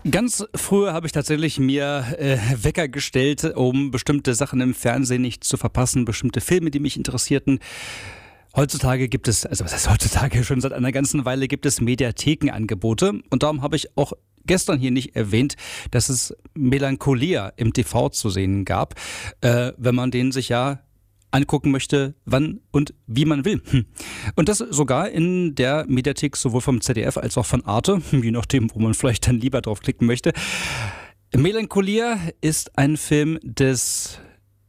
Ganz früher habe ich tatsächlich mir Wecker gestellt, um bestimmte Sachen im Fernsehen nicht zu verpassen, bestimmte Filme, die mich interessierten. Heutzutage gibt es, also was heißt heutzutage, schon seit einer ganzen Weile gibt es Mediathekenangebote und darum habe ich auch gestern hier nicht erwähnt, dass es Melancholia im TV zu sehen gab, wenn man den sich ja angucken möchte, wann und wie man will. Und das sogar in der Mediathek sowohl vom ZDF als auch von Arte, je nachdem, wo man vielleicht dann lieber draufklicken möchte. Melancholia ist ein Film des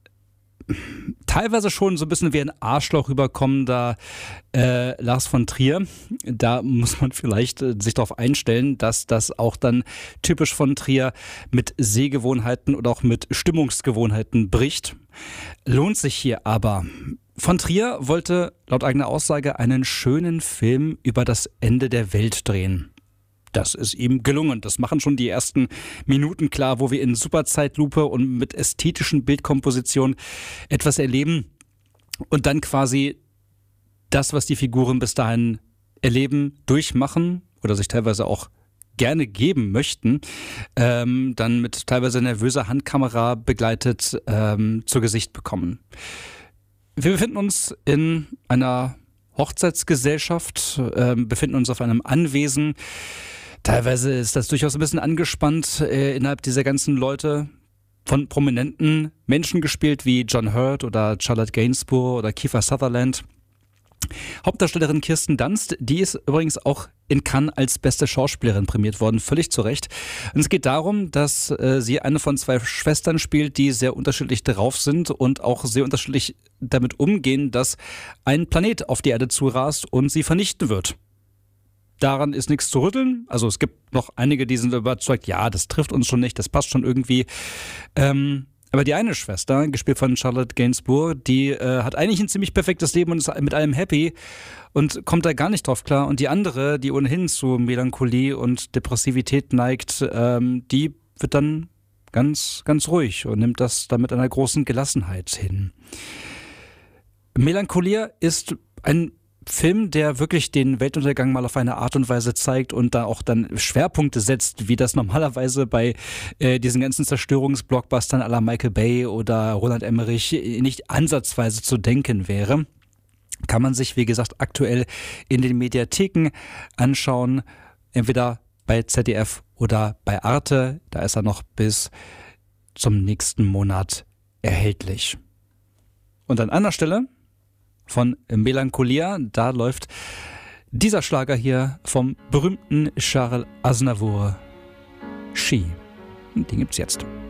teilweise schon so ein bisschen wie ein Arschloch rüberkommender Lars von Trier. Da muss man vielleicht sich darauf einstellen, dass das auch dann typisch von Trier mit Sehgewohnheiten oder auch mit Stimmungsgewohnheiten bricht. Lohnt sich hier aber. Von Trier wollte laut eigener Aussage einen schönen Film über das Ende der Welt drehen. Das ist ihm gelungen. Das machen schon die ersten Minuten klar, wo wir in Superzeitlupe und mit ästhetischen Bildkompositionen etwas erleben und dann quasi das, was die Figuren bis dahin erleben, durchmachen oder sich teilweise auch gerne geben möchten, dann mit teilweise nervöser Handkamera begleitet zu Gesicht bekommen. Wir befinden uns in einer Hochzeitsgesellschaft, befinden uns auf einem Anwesen. Teilweise ist das durchaus ein bisschen angespannt innerhalb dieser ganzen Leute. Von prominenten Menschen gespielt wie John Hurt oder Charlotte Gainsbourg oder Kiefer Sutherland. Hauptdarstellerin Kirsten Dunst, die ist übrigens auch in Cannes als beste Schauspielerin prämiert worden, völlig zu Recht. Und es geht darum, dass sie eine von zwei Schwestern spielt, die sehr unterschiedlich drauf sind und auch sehr unterschiedlich damit umgehen, dass ein Planet auf die Erde zurast und sie vernichten wird. Daran ist nichts zu rütteln. Also es gibt noch einige, die sind überzeugt, ja, das trifft uns schon nicht, das passt schon irgendwie. Aber die eine Schwester, gespielt von Charlotte Gainsbourg, die hat eigentlich ein ziemlich perfektes Leben und ist mit allem happy und kommt da gar nicht drauf klar. Und die andere, die ohnehin zu Melancholie und Depressivität neigt, die wird dann ganz, ganz ruhig und nimmt das dann mit einer großen Gelassenheit hin. Melancholia ist ein Film, der wirklich den Weltuntergang mal auf eine Art und Weise zeigt und da auch dann Schwerpunkte setzt, wie das normalerweise bei diesen ganzen Zerstörungsblockbustern à la Michael Bay oder Roland Emmerich nicht ansatzweise zu denken wäre. Kann man sich, wie gesagt, aktuell in den Mediatheken anschauen, entweder bei ZDF oder bei Arte. Da ist er noch bis zum nächsten Monat erhältlich. Und an anderer Stelle von Melancholia, da läuft dieser Schlager hier vom berühmten Charles Aznavour, She. Den gibt's jetzt.